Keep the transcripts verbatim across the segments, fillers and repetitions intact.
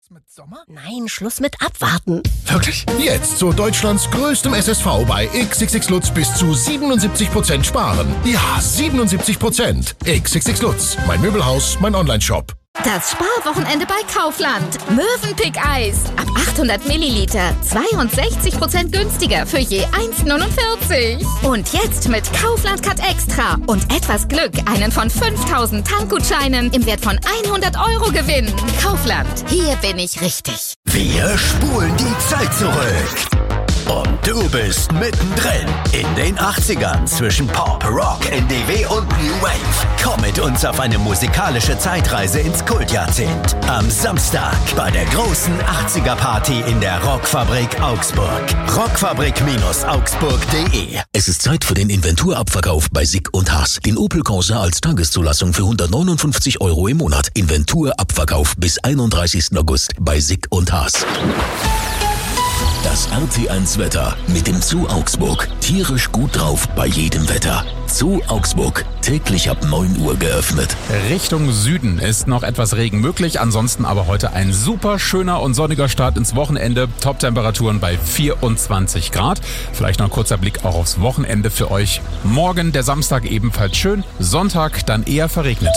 mit Sommer? Nein, Schluss mit Abwarten. Wirklich? Jetzt zu Deutschlands größtem S S V bei X X X Lutz bis zu siebenundsiebzig Prozent sparen. Ja, siebenundsiebzig Prozent. X X X Lutz, mein Möbelhaus, mein Onlineshop. Das Sparwochenende bei Kaufland. Mövenpick-Eis. Ab achthundert Milliliter. zweiundsechzig Prozent günstiger für je eins neunundvierzig. Und jetzt mit Kaufland Cut Extra und etwas Glück einen von fünftausend Tankgutscheinen im Wert von hundert Euro gewinnen. Kaufland. Hier bin ich richtig. Wir spulen die Zeit zurück. Und du bist mittendrin in den achtzigern zwischen Pop, Rock, N D W und New Wave. Komm mit uns auf eine musikalische Zeitreise ins Kultjahrzehnt. Am Samstag bei der großen achtziger-Party in der Rockfabrik Augsburg. rockfabrik Augsburg punkt de. Es ist Zeit für den Inventurabverkauf bei Sick und Haas. Den Opel Corsa als Tageszulassung für hundertneunundfünfzig Euro im Monat. Inventurabverkauf bis einunddreißigsten August bei Sick und Haas. Das R T eins Wetter mit dem Zoo Augsburg. Tierisch gut drauf bei jedem Wetter. Zoo Augsburg, täglich ab neun Uhr geöffnet. Richtung Süden ist noch etwas Regen möglich, ansonsten aber heute ein super schöner und sonniger Start ins Wochenende. Top-Temperaturen bei vierundzwanzig Grad. Vielleicht noch ein kurzer Blick auch aufs Wochenende für euch. Morgen der Samstag ebenfalls schön, Sonntag dann eher verregnet.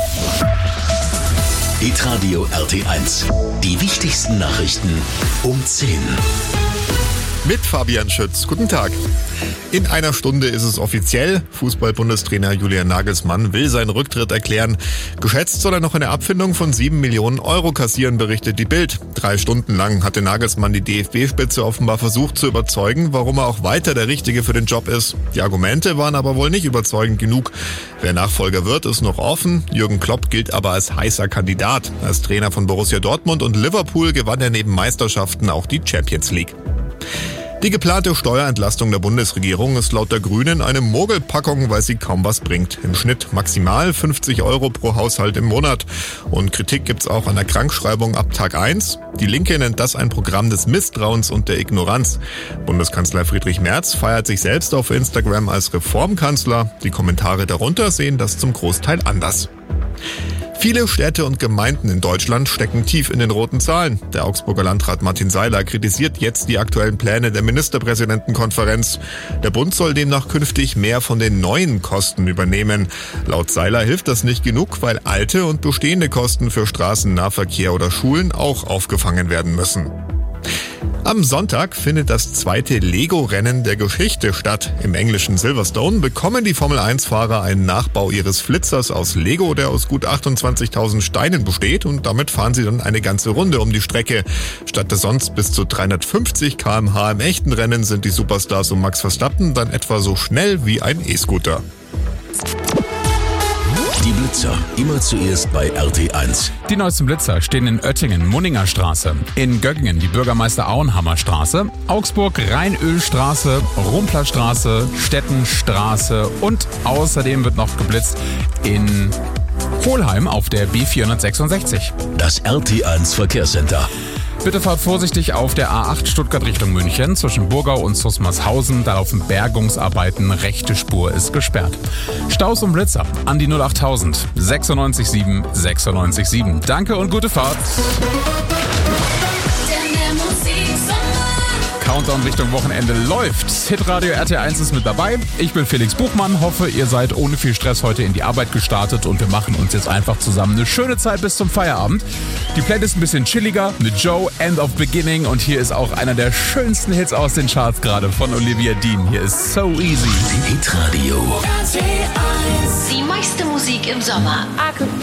Hitradio R T eins. Die wichtigsten Nachrichten um zehn. Mit Fabian Schütz. Guten Tag. In einer Stunde ist es offiziell. Fußball-Bundestrainer Julian Nagelsmann will seinen Rücktritt erklären. Geschätzt soll er noch eine Abfindung von sieben Millionen Euro kassieren, berichtet die Bild. Drei Stunden lang hatte Nagelsmann die D F B-Spitze offenbar versucht zu überzeugen, warum er auch weiter der Richtige für den Job ist. Die Argumente waren aber wohl nicht überzeugend genug. Wer Nachfolger wird, ist noch offen. Jürgen Klopp gilt aber als heißer Kandidat. Als Trainer von Borussia Dortmund und Liverpool gewann er neben Meisterschaften auch die Champions League. Die geplante Steuerentlastung der Bundesregierung ist laut der Grünen eine Mogelpackung, weil sie kaum was bringt. Im Schnitt maximal fünfzig Euro pro Haushalt im Monat. Und Kritik gibt's auch an der Krankschreibung ab Tag eins. Die Linke nennt das ein Programm des Misstrauens und der Ignoranz. Bundeskanzler Friedrich Merz feiert sich selbst auf Instagram als Reformkanzler. Die Kommentare darunter sehen das zum Großteil anders. Viele Städte und Gemeinden in Deutschland stecken tief in den roten Zahlen. Der Augsburger Landrat Martin Seiler kritisiert jetzt die aktuellen Pläne der Ministerpräsidentenkonferenz. Der Bund soll demnach künftig mehr von den neuen Kosten übernehmen. Laut Seiler hilft das nicht genug, weil alte und bestehende Kosten für Straßennahverkehr oder Schulen auch aufgefangen werden müssen. Am Sonntag findet das zweite Lego-Rennen der Geschichte statt. Im englischen Silverstone bekommen die Formel eins Fahrer einen Nachbau ihres Flitzers aus Lego, der aus gut achtundzwanzigtausend Steinen besteht, und damit fahren sie dann eine ganze Runde um die Strecke. Statt des sonst bis zu dreihundertfünfzig Kilometer pro Stunde im echten Rennen sind die Superstars um Max Verstappen dann etwa so schnell wie ein E-Scooter. Die Blitzer, immer zuerst bei R T eins. Die neuesten Blitzer stehen in Oettingen, Munninger Straße, in Göggingen die Bürgermeister Auenhammer Straße, Augsburg Rheinölstraße, Rumpler Straße, Stettenstraße und außerdem wird noch geblitzt in Hohlheim auf der B vierhundertsechsundsechzig. Das R T eins Verkehrscenter. Bitte fahrt vorsichtig auf der A acht Stuttgart Richtung München zwischen Burgau und Susmarshausen. Da laufen Bergungsarbeiten, rechte Spur ist gesperrt. Staus und Blitzer an die null achttausend sechsundneunzig sieben sechsundneunzig sieben. Danke und gute Fahrt. Countdown Richtung Wochenende läuft. Hitradio R T eins ist mit dabei. Ich bin Felix Buchmann, hoffe, ihr seid ohne viel Stress heute in die Arbeit gestartet und wir machen uns jetzt einfach zusammen eine schöne Zeit bis zum Feierabend. Die Playlist ein bisschen chilliger mit Joe, End of Beginning, und hier ist auch einer der schönsten Hits aus den Charts gerade von Olivia Dean. Hier ist So Easy. Hitradio. Die meiste Musik im Sommer.